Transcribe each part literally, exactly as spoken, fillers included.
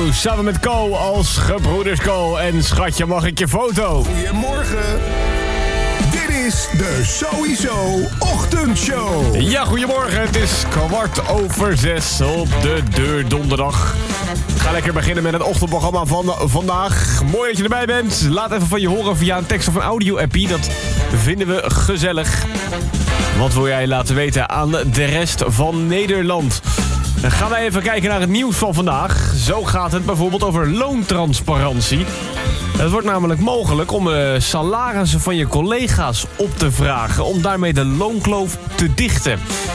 samen met Co als gebroeders Co. En schatje, mag ik je foto? Goedemorgen. Dit is de Sowieso Ochtendshow. Ja, goedemorgen. Het is kwart over zes op de deur donderdag. Ga lekker beginnen met het ochtendprogramma van vandaag. Mooi dat je erbij bent. Laat even van je horen via een tekst of een audio-appie. Dat vinden we gezellig. Wat wil jij laten weten aan de rest van Nederland? Dan gaan wij even kijken naar het nieuws van vandaag. Zo gaat het bijvoorbeeld over loontransparantie. Het wordt namelijk mogelijk om uh, salarissen van je collega's op te vragen, om daarmee de loonkloof te dichten.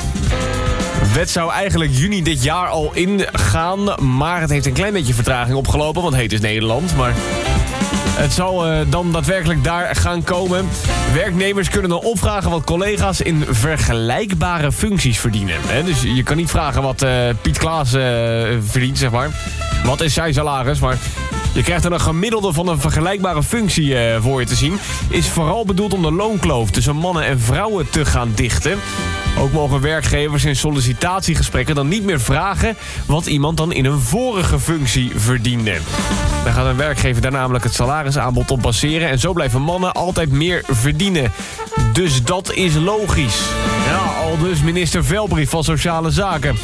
De wet zou eigenlijk juni dit jaar al ingaan, maar het heeft een klein beetje vertraging opgelopen, want heet is Nederland. Maar het zal uh, dan daadwerkelijk daar gaan komen. Werknemers kunnen dan opvragen wat collega's in vergelijkbare functies verdienen. He, dus je kan niet vragen wat uh, Piet Klaas uh, verdient, zeg maar. Wat is zijn salaris, maar je krijgt dan een gemiddelde van een vergelijkbare functie uh, voor je te zien. Is vooral bedoeld om de loonkloof tussen mannen en vrouwen te gaan dichten. Ook mogen werkgevers in sollicitatiegesprekken dan niet meer vragen wat iemand dan in een vorige functie verdiende. Dan gaat een werkgever daar namelijk het salarisaanbod op baseren en zo blijven mannen altijd meer verdienen. Dus dat is logisch. Ja, al dus minister Velbrief van Sociale Zaken.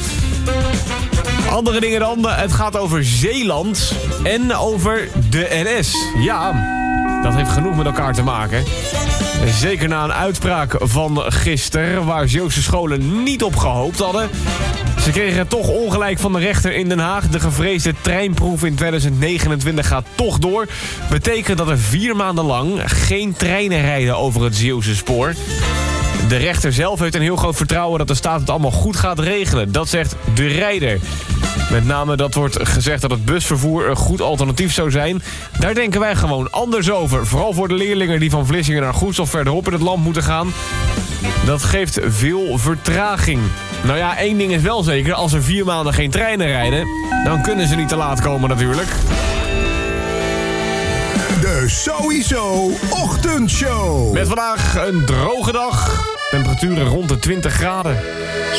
Andere dingen dan, het gaat over Zeeland en over de N S. Ja, dat heeft genoeg met elkaar te maken. Zeker na een uitspraak van gisteren, waar Zeeuwse scholen niet op gehoopt hadden. Ze kregen toch ongelijk van de rechter in Den Haag. De gevreesde treinproef in tweeduizend negenentwintig gaat toch door. Betekent dat er vier maanden lang geen treinen rijden over het Zeeuwse spoor. De rechter zelf heeft een heel groot vertrouwen dat de staat het allemaal goed gaat regelen. Dat zegt de rijder. Met name dat wordt gezegd dat het busvervoer een goed alternatief zou zijn. Daar denken wij gewoon anders over. Vooral voor de leerlingen die van Vlissingen naar Goes of verderop in het land moeten gaan. Dat geeft veel vertraging. Nou ja, één ding is wel zeker. Als er vier maanden geen treinen rijden, dan kunnen ze niet te laat komen natuurlijk. De Sowieso Ochtendshow. Met vandaag een droge dag. Temperaturen rond de twintig graden.